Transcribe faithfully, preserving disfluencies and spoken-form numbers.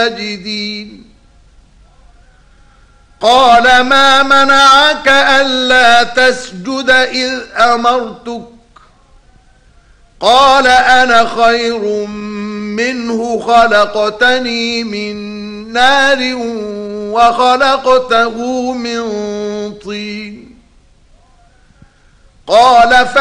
ساجدين. قال ما منعك ألا تسجد إذ أمرتك؟ قال أنا خير منه خلقتني من نار وخلقته من طين. قال